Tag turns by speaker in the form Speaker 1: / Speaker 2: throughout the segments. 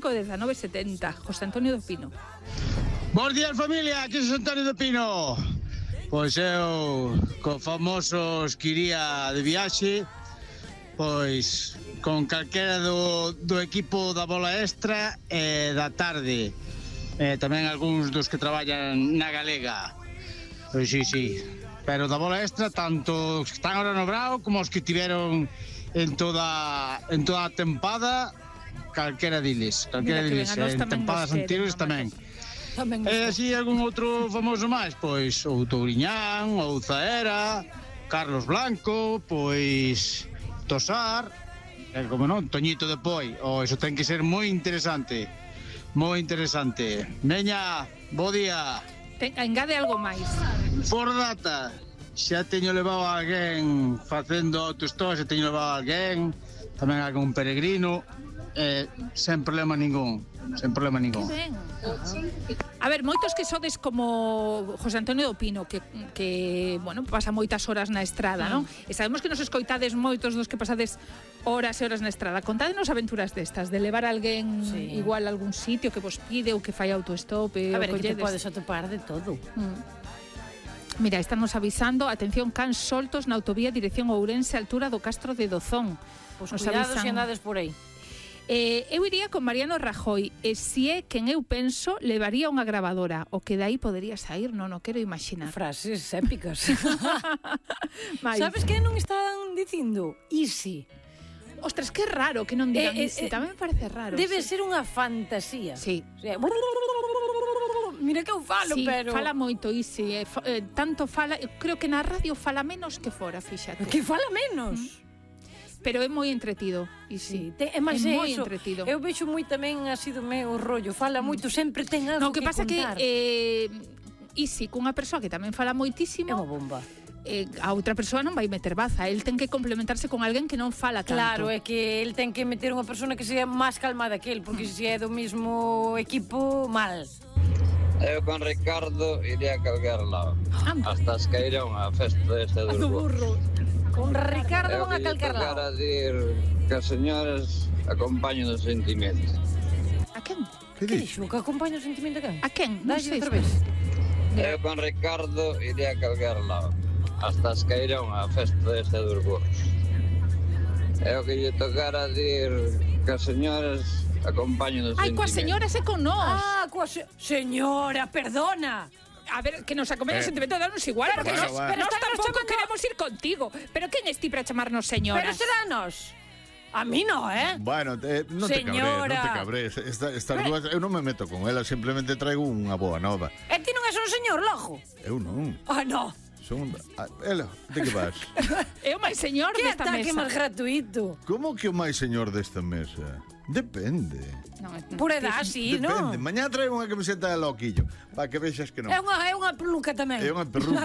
Speaker 1: co 1970. José Antonio do Pino.
Speaker 2: Bos días, familia, aquí é Antonio do Pino. Pois eu, con famosos que iría de viaxe, pois con calquera do equipo da bola extra e da tarde. Tamén algúns dos que traballan na Galega. Pois sí. Pero da bola extra, tanto os que están ahora no Brao como os que tiveron en toda a tempada, calquera diles. En tempadas anteriores tamén. E así algún outro famoso máis, pois ou Touriñán, ou Zaera, Carlos Blanco, pois Tosar, como non, Toñito de Poi. Iso ten que ser moi interesante. Veña, bo día.
Speaker 1: Engade algo máis.
Speaker 2: Por data, xa teño levado a alguén facendo autostop, xa teño levado a alguén, tamén algún peregrino, sen problema ningún. Que
Speaker 1: ben. A ver, moitos que sodes como José Antonio do Pino, que bueno, pasa moitas horas na estrada, non? E sabemos que nos escoitades moitos dos que pasades horas e horas na estrada. Contádenos aventuras destas, de levar alguén igual a algún sitio que vos pide ou que fai autostop.
Speaker 3: A ver, que te podes atopar de todo.
Speaker 1: Mira, estamos avisando, atención, cans soltos na autovía dirección Ourense, altura do Castro de Dozón.
Speaker 3: Pois cuidado se andades por aí.
Speaker 1: Eu iría con Mariano Rajoy e se é quen eu penso levaría unha grabadora, o que dai podería sair, non o quero imaginar.
Speaker 3: Frases épicas. Sabes que non están dicindo? Easy.
Speaker 1: Ostras, que raro que non digan easy, tamén me parece raro.
Speaker 3: Debe ser unha fantasía.
Speaker 1: Sí.
Speaker 3: Mira que eu falo, pero...
Speaker 1: fala moito easy, tanto fala, creo que na radio fala menos que fora, fíxate.
Speaker 3: Que fala menos?
Speaker 1: Pero é moi entretido.
Speaker 3: Sí, é moi
Speaker 1: entretido.
Speaker 3: Eu vexo moi tamén así do meu rollo. Fala moito, sempre ten algo que contar.
Speaker 1: No, que pasa que Isi, cunha persoa que tamén fala moitísimo,
Speaker 3: é unha bomba.
Speaker 1: A outra persoa non vai meter baza. El ten que complementarse con alguén que non fala tanto.
Speaker 3: Claro, é que el ten que meter unha persona que sea máis calmada que el, porque se é do mesmo equipo, mal.
Speaker 4: Eu con Ricardo iría a calquer lado. Hasta Esqueirón, a festa deste do burro.
Speaker 3: Con Ricardo van a calquer lado.
Speaker 4: Eu quero dir que as señoras acompañen o sentimento.
Speaker 1: A quen?
Speaker 3: Que dixo? Que acompaña o sentimento a quen?
Speaker 1: A quen?
Speaker 3: Non sei outra vez.
Speaker 4: Eu con Ricardo iría a calquer lado. Hasta Esqueirón, a festa deste dos burros. É o que lle tocara dir que as señoras acompañen o sentimento.
Speaker 1: Ai, coas señoras e con nós.
Speaker 3: Señora, perdona.
Speaker 1: A ver, que nos acompañe o sentimento, danos igual, porque nós tampouco queremos ir contigo. Pero quen es ti para chamarnos señoras?
Speaker 3: Pero serános. A mí no,
Speaker 5: Bueno, non te cabres. Estas dúas, eu non me meto con elas, simplemente traigo unha boa nova.
Speaker 3: E ti non és un señor, logo?
Speaker 5: Eu non.
Speaker 3: No.
Speaker 5: Ela, de que vas?
Speaker 1: É o máis señor desta mesa.
Speaker 3: Que ataque máis gratuito.
Speaker 5: Como que o máis señor desta mesa? Depende.
Speaker 3: Por edad, sí, non?
Speaker 5: Depende. Mañá traigo unha camiseta de loquillo, para que vexas que non.
Speaker 3: É unha peluca tamén.
Speaker 5: É unha peluca.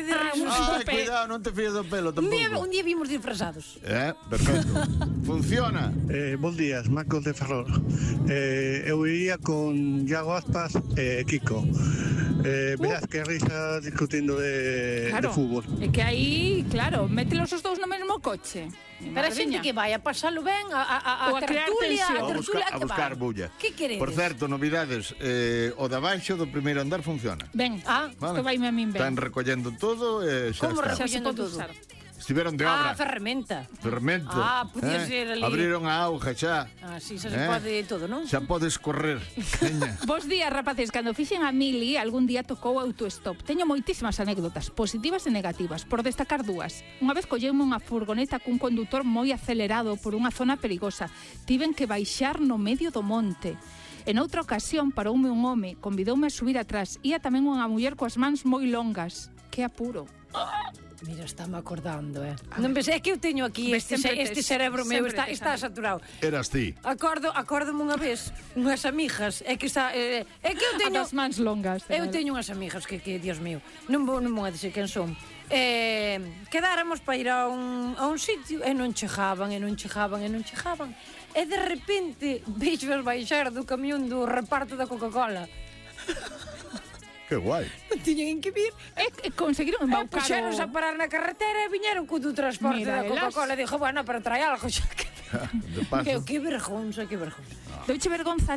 Speaker 5: Cuidado, non te fíes do pelo tampouco.
Speaker 3: Un día vimos disfrazados.
Speaker 5: Perfecto. Funciona.
Speaker 6: Bons días, Marcos de Ferrol. Eu iría con Iago Aspas e Kiko. Verás que risa discutindo de fútbol.
Speaker 1: É que aí, claro, mételos os dous no mesmo coche.
Speaker 3: Pero a xente que vai a pasalo ben, a tertulia,
Speaker 5: a buscar bulla.
Speaker 3: Que queredes?
Speaker 5: Por certo, novidades, o de abaixo do primeiro andar funciona.
Speaker 1: Ben, isto vaime a min ben.
Speaker 5: Están recollendo todo e xa está.
Speaker 3: Como recollendo todo?
Speaker 5: Estiveron de obra.
Speaker 3: Ferramenta.
Speaker 5: Podía
Speaker 3: ser ali.
Speaker 5: Abriron a auga xa.
Speaker 3: Sí, xa se pode todo, non?
Speaker 5: Xa podes correr.
Speaker 1: Bos días, rapaces. Cando fixen a mili, algún día tocou autostop. Teño moitísimas anécdotas, positivas e negativas, por destacar dúas. Unha vez colleume unha furgoneta cun condutor moi acelerado por unha zona perigosa. Tiven que baixar no medio do monte. En outra ocasión paroume un home, convidoume a subir atrás. Ía tamén unha muller coas mans moi longas. Que apuro.
Speaker 3: Mira, estáme acordando, Non pensei, é que eu teño aquí este cerebro meu, está saturado.
Speaker 5: Eras ti.
Speaker 3: Acórdome unha vez, unhas amigas, é que eu teño...
Speaker 1: As mans longas.
Speaker 3: Eu teño unhas amigas que, Dios mío, non vou a dizer quen son. Quedáramos para ir a un sitio e non chegaban. E de repente, veixos baixar do camión do reparto da Coca-Cola.
Speaker 5: Que guai.
Speaker 3: Non tiñan que vir.
Speaker 1: Conseguiron embaucar.
Speaker 3: Puxeronse a parar na carretera e viñeron co do transporte da Coca-Cola. Dixo, bueno, pero trae algo xa.
Speaker 5: De paso.
Speaker 3: Que vergonza.
Speaker 1: Deuche vergonza